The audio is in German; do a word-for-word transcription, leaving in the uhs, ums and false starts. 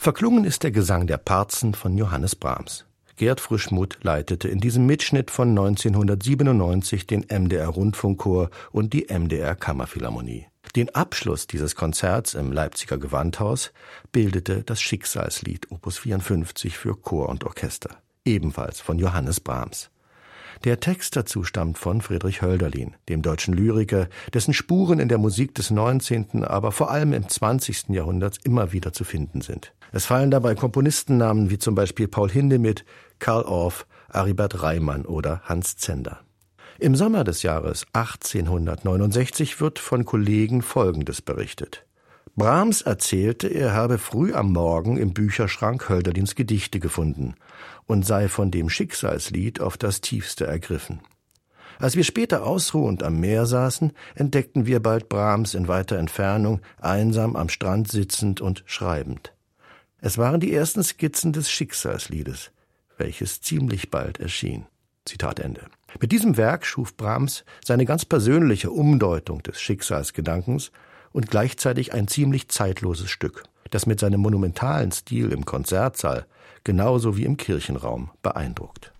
Verklungen ist der Gesang der Parzen von Johannes Brahms. Gerd Frischmuth leitete in diesem Mitschnitt von neunzehnhundertsiebenundneunzig den M D R-Rundfunkchor und die M D R-Kammerphilharmonie. Den Abschluss dieses Konzerts im Leipziger Gewandhaus bildete das Schicksalslied Opus vierundfünfzig für Chor und Orchester, ebenfalls von Johannes Brahms. Der Text dazu stammt von Friedrich Hölderlin, dem deutschen Lyriker, dessen Spuren in der Musik des neunzehnten, aber vor allem im zwanzigsten Jahrhunderts immer wieder zu finden sind. Es fallen dabei Komponistennamen wie zum Beispiel Paul Hindemith, Carl Orff, Aribert Reimann oder Hans Zender. Im Sommer des Jahres achtzehnhundertneunundsechzig wird von Kollegen Folgendes berichtet. Brahms erzählte, er habe früh am Morgen im Bücherschrank Hölderlins Gedichte gefunden und sei von dem Schicksalslied auf das Tiefste ergriffen. Als wir später ausruhend am Meer saßen, entdeckten wir bald Brahms in weiter Entfernung, einsam am Strand sitzend und schreibend. Es waren die ersten Skizzen des Schicksalsliedes, welches ziemlich bald erschien. Zitat Ende. Mit diesem Werk schuf Brahms seine ganz persönliche Umdeutung des Schicksalsgedankens und gleichzeitig ein ziemlich zeitloses Stück, das mit seinem monumentalen Stil im Konzertsaal genauso wie im Kirchenraum beeindruckt.